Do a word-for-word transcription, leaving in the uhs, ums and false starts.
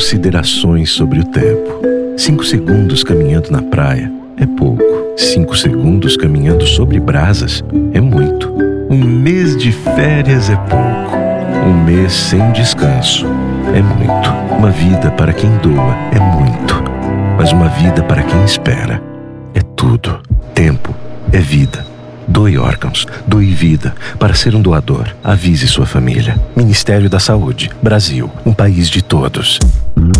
considerações sobre o tempo. Cinco segundos caminhando na praia é pouco. Cinco segundos caminhando sobre brasas é muito. Um mês de férias é pouco. Um mês sem descanso é muito. Uma vida para quem doa é muito. Mas uma vida para quem espera é tudo. Tempo é vida. Doe órgãos, doe vida. Para ser um doador, avise sua família. Ministério da Saúde, Brasil, um país de todos.